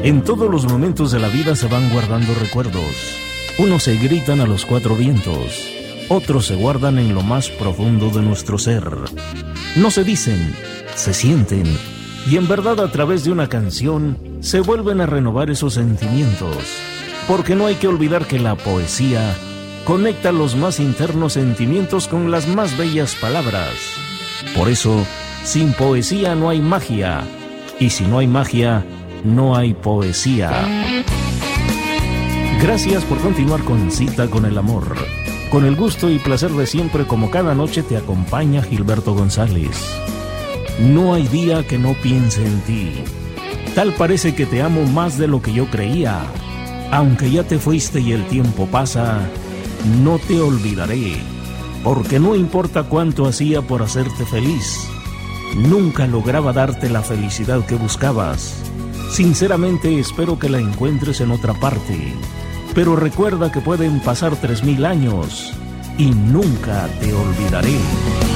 En todos los momentos de la vida se van guardando recuerdos. Unos se gritan a los cuatro vientos, otros se guardan en lo más profundo de nuestro ser. No se dicen, se sienten, y en verdad a través de una canción se vuelven a renovar esos sentimientos. Porque no hay que olvidar que la poesía conecta los más internos sentimientos con las más bellas palabras. Por eso, sin poesía no hay magia, y si no hay magia, no hay poesía. Gracias por continuar con Cita con el Amor. Con el gusto y placer de siempre, como cada noche, te acompaña Gilberto González. No hay día que no piense en ti. Tal parece que te amo más de lo que yo creía. Aunque ya te fuiste y el tiempo pasa, no te olvidaré, porque no importa cuánto hacía por hacerte feliz, nunca lograba darte la felicidad que buscabas. Sinceramente espero que la encuentres en otra parte, pero recuerda que pueden pasar 3000 años y nunca te olvidaré.